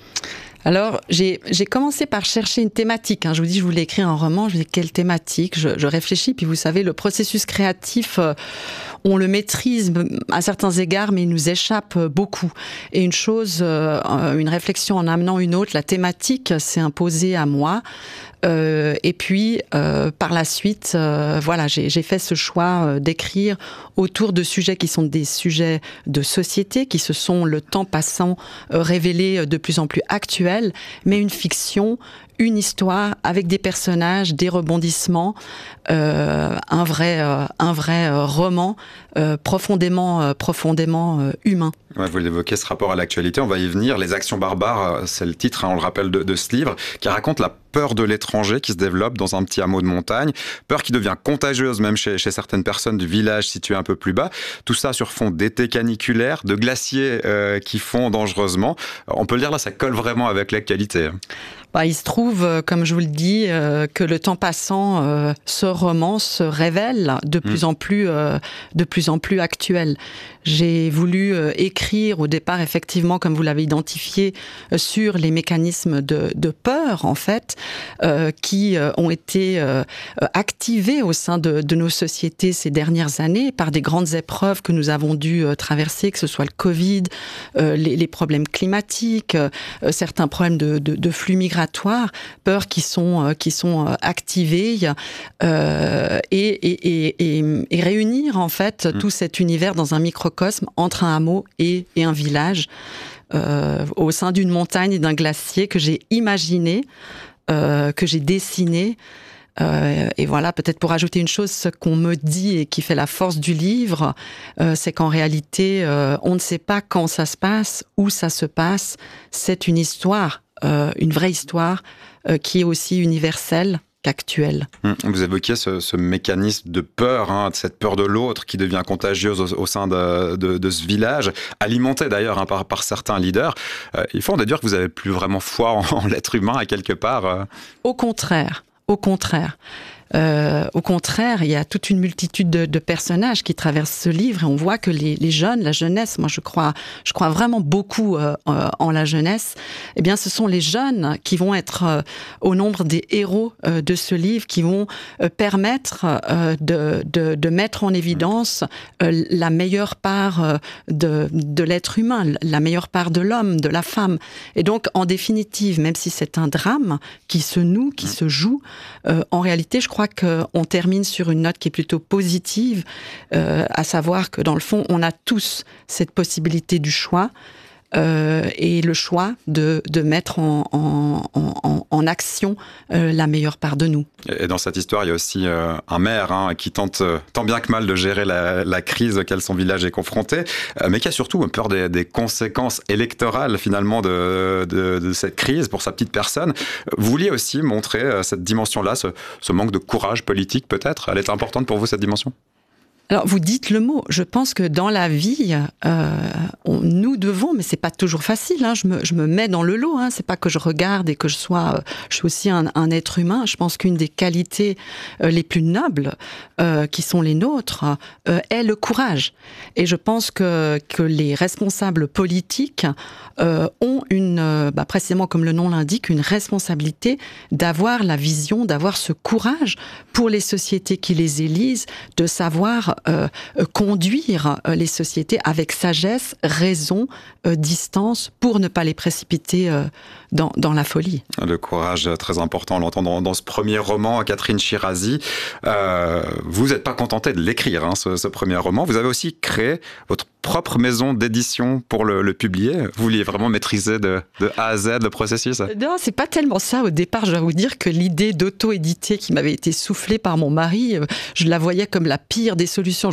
Alors, j'ai, j'ai commencé par chercher une thématique. Hein. Je vous dis, je voulais écrire un roman. Je me dis, quelle thématique ? je, je réfléchis. Puis vous savez, le processus créatif, euh, on le maîtrise à certains égards, mais il nous échappe beaucoup. Et une chose, euh, une réflexion en amenant une autre, la thématique s'est imposée à moi. Euh, et puis, euh, par la suite, euh, voilà, j'ai, j'ai fait ce choix euh, d'écrire autour de sujets qui sont des sujets de société, qui se sont, le temps passant, euh, révélés de plus en plus actuels, mais une fiction, une histoire avec des personnages, des rebondissements, euh, un vrai, euh, un vrai euh, roman euh, profondément, euh, profondément euh, humain. Ouais, vous l'évoquez, ce rapport à l'actualité, on va y venir. Les actions barbares, c'est le titre, hein, on le rappelle, de, de ce livre, qui raconte la peur de l'étranger qui se développe dans un petit hameau de montagne, peur qui devient contagieuse même chez, chez certaines personnes du village situé un peu plus bas. Tout ça sur fond d'été caniculaire, de glaciers euh, qui fondent dangereusement. On peut le dire là, ça colle vraiment avec l'actualité. Bah, il se trouve, comme je vous le dis, euh, que le temps passant, euh, ce roman se révèle de plus mmh. en plus, euh, de plus en plus actuel. J'ai voulu euh, écrire au départ, effectivement, comme vous l'avez identifié, euh, sur les mécanismes de, de peur, en fait, euh, qui euh, ont été euh, activés au sein de, de nos sociétés ces dernières années par des grandes épreuves que nous avons dû euh, traverser, que ce soit le Covid, euh, les, les problèmes climatiques, euh, certains problèmes de, de, de flux migratoires, peurs qui sont, euh, qui sont euh, activées, euh, et, et, et, et, et réunir, en fait, mmh. tout cet univers dans un microcosme entre un hameau et, et un village, euh, au sein d'une montagne et d'un glacier que j'ai imaginé, euh, que j'ai dessiné. Euh, et voilà, peut-être pour ajouter une chose, ce qu'on me dit et qui fait la force du livre, euh, c'est qu'en réalité, euh, on ne sait pas quand ça se passe, où ça se passe. C'est une histoire, euh, une vraie histoire, euh, qui est aussi universelle. Actuel. Vous évoquiez ce, ce mécanisme de peur, hein, de cette peur de l'autre qui devient contagieuse au, au sein de, de, de ce village, alimenté d'ailleurs hein, par, par certains leaders. Euh, il faut en déduire que vous n'avez plus vraiment foi en, en l'être humain à quelque part. Euh. Au contraire, au contraire. Euh, au contraire, il y a toute une multitude de, de personnages qui traversent ce livre et on voit que les, les jeunes, la jeunesse, moi je crois, je crois vraiment beaucoup euh, euh, en la jeunesse. Eh bien, ce sont les jeunes qui vont être euh, au nombre des héros euh, de ce livre, qui vont euh, permettre euh, de, de, de mettre en évidence euh, la meilleure part euh, de, de l'être humain, la meilleure part de l'homme, de la femme. Et donc, en définitive, même si c'est un drame qui se noue, qui se joue, euh, en réalité, je crois Je crois qu'on termine sur une note qui est plutôt positive, euh, à savoir que dans le fond, on a tous cette possibilité du choix euh, et le choix de, de mettre en, en, en, en action euh, la meilleure part de nous. Et dans cette histoire, il y a aussi euh, un maire hein, qui tente euh, tant bien que mal de gérer la, la crise auquel son village est confronté, euh, mais qui a surtout peur des, des conséquences électorales finalement de, de, de cette crise pour sa petite personne. Vous vouliez aussi montrer euh, cette dimension-là, ce, ce manque de courage politique peut-être. Elle est importante pour vous, cette dimension ? Alors, vous dites le mot. Je pense que dans la vie, euh, on, nous devons, mais c'est pas toujours facile. Hein, je me, je me mets dans le lot. Hein, c'est pas que je regarde et que je sois. Euh, je suis aussi un, un être humain. Je pense qu'une des qualités euh, les plus nobles, euh, qui sont les nôtres, euh, est le courage. Et je pense que que les responsables politiques euh, ont une, euh, bah, précisément comme le nom l'indique, une responsabilité d'avoir la vision, d'avoir ce courage pour les sociétés qui les élisent, de savoir Euh, conduire euh, les sociétés avec sagesse, raison, euh, distance, pour ne pas les précipiter euh, dans, dans la folie. Le courage très important, on l'entend dans, dans ce premier roman, Catherine Shirazi. Euh, vous n'êtes pas contentée de l'écrire, hein, ce, ce premier roman. Vous avez aussi créé votre propre maison d'édition pour le, le publier. Vous vouliez vraiment maîtriser de, de A à Z le processus ? Non, c'est pas tellement ça. Au départ, je dois vous dire que l'idée d'auto-éditer qui m'avait été soufflée par mon mari, je la voyais comme la pire des solutions.